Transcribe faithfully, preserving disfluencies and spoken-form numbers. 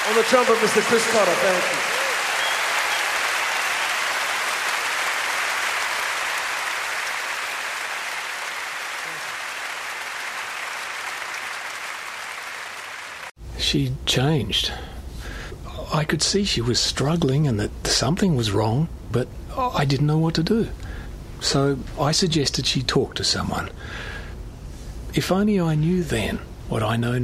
On the trumpet, Mister Chris Cotter, thank you. She changed. I could see she was struggling and that something was wrong, but I didn't know what to do. So I suggested she talk to someone. If only I knew then what I know